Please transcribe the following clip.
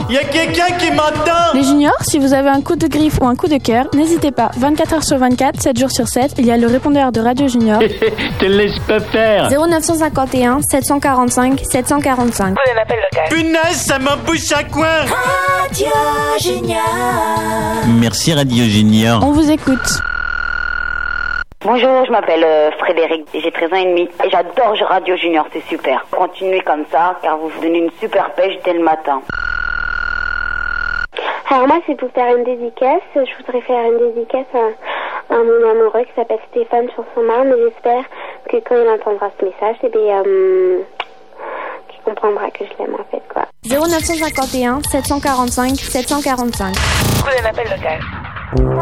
Y a quelqu'un qui m'entend? Les juniors, si vous avez un coup de griffe ou un coup de cœur, n'hésitez pas. 24 heures sur 24, 7 jours sur 7, il y a le répondeur de Radio Junior. Te laisse pas faire. 0951 745 745. Prenez un appel local. Punaise, ça m'embouche à coin. Radio Junior. Merci Radio Junior. On vous écoute. Bonjour, je m'appelle Frédéric, j'ai 13 ans et demi et j'adore Radio Junior, c'est super. Continuez comme ça car vous donnez une super pêche dès le matin. Alors moi c'est pour faire une dédicace, je voudrais faire une dédicace à mon amoureux qui s'appelle Stéphane sur son arme et j'espère que quand il entendra ce message, qu'il comprendra que je l'aime en fait quoi. 0951 745 745. Prenez un appel local.